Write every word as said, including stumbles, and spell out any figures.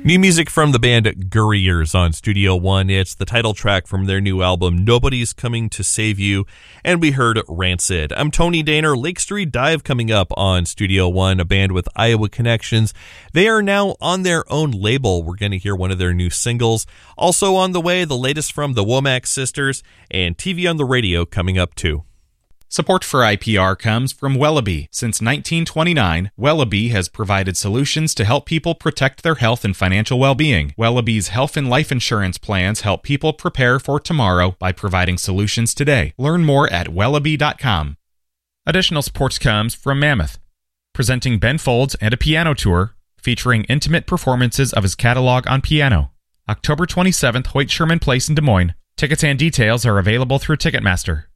New music from the band Gurriers on Studio One. It's the title track from their new album, Nobody's Coming to Save You, and we heard Rancid. I'm Tony Daner. Lake Street Dive coming up on Studio One, a band with Iowa connections. They are now on their own label. We're going to hear one of their new singles. Also on the way, the latest from the Womack Sisters, and T V on the Radio coming up too. Support for I P R comes from Wellaby. Since nineteen twenty-nine, Wellaby has provided solutions to help people protect their health and financial well-being. Wellaby's health and life insurance plans help people prepare for tomorrow by providing solutions today. Learn more at wellaby dot com. Additional support comes from Mammoth, presenting Ben Folds and a piano tour featuring intimate performances of his catalog on piano. October twenty-seventh, Hoyt Sherman Place in Des Moines. Tickets and details are available through Ticketmaster.